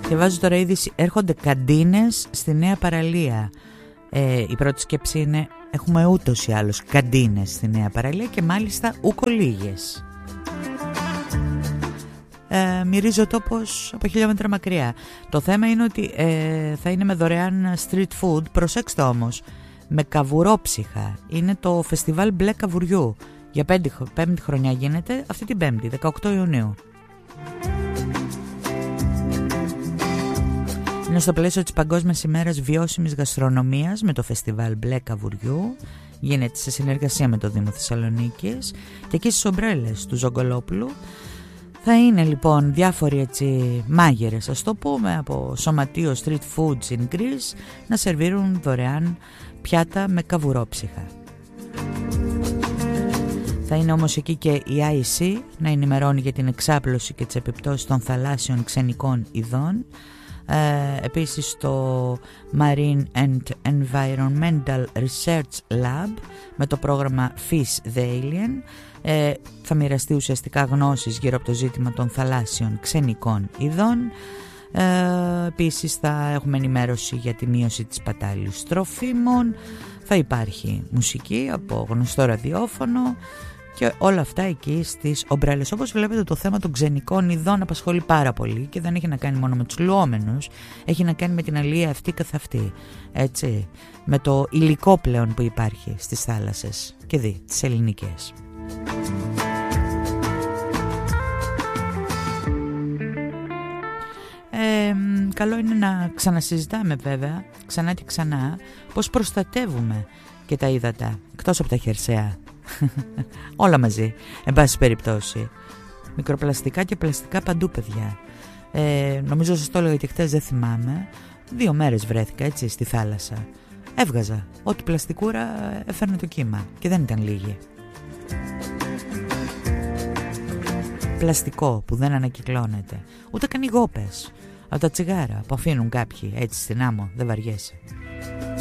Διαβάζω τώρα είδηση, έρχονται καντίνες στη νέα παραλία. Η πρώτη σκέψη είναι, έχουμε ούτως ή άλλως καντίνες στη νέα παραλία και μάλιστα ούκο λίγες. Μυρίζει ο τόπος από χιλιόμετρα μακριά. Το θέμα είναι ότι θα είναι με δωρεάν street food. Προσέξτε όμως, με καβουρόψυχα. Είναι το φεστιβάλ μπλε καβουριού. Για πέμπτη χρονιά γίνεται αυτή την Πέμπτη, 18 Ιουνίου. Είναι στο πλαίσιο της Παγκόσμιας ημέρας βιώσιμης γαστρονομίας με το φεστιβάλ μπλε καβουριού. Γίνεται σε συνεργασία με το Δήμο Θεσσαλονίκης και εκεί στις ομπρέλες του Ζογκολόπουλου θα είναι λοιπόν διάφοροι έτσι μάγειρες, ας το πούμε, από σωματείο street foods in Greece να σερβίρουν δωρεάν πιάτα με καβουρόψυχα. Θα είναι όμως εκεί και η IC να ενημερώνει για την εξάπλωση και τις επιπτώσεις των θαλάσσιων ξενικών ειδών. Επίσης το Marine and Environmental Research Lab με το πρόγραμμα Fish the Alien θα μοιραστεί ουσιαστικά γνώσεις γύρω από το ζήτημα των θαλάσσιων ξενικών ειδών. Επίσης θα έχουμε ενημέρωση για τη μείωση της πατάλης τροφίμων, θα υπάρχει μουσική από γνωστό ραδιόφωνο και όλα αυτά εκεί στις ομπρέλες. Όπως βλέπετε, το θέμα των ξενικών ειδών απασχολεί πάρα πολύ και δεν έχει να κάνει μόνο με τους λουόμενους, έχει να κάνει με την αλία αυτή καθ' αυτή, έτσι, με το υλικό πλέον που υπάρχει στις θάλασσες και τις ελληνικές. Καλό είναι να ξανασυζητάμε βέβαια ξανά και ξανά πώς προστατεύουμε και τα ύδατα εκτός από τα χερσαία. Όλα μαζί, εν πάση περιπτώσει. Μικροπλαστικά και πλαστικά παντού, παιδιά. Νομίζω σας το έλεγα και χτες, δεν θυμάμαι. 2 μέρες βρέθηκα έτσι στη θάλασσα. Έβγαζα ό,τι πλαστικούρα έφερνε το κύμα και δεν ήταν λίγη. Πλαστικό που δεν ανακυκλώνεται. Ούτε καν οι γόπες από τα τσιγάρα που αφήνουν κάποιοι έτσι στην άμμο, δεν βαριέσαι.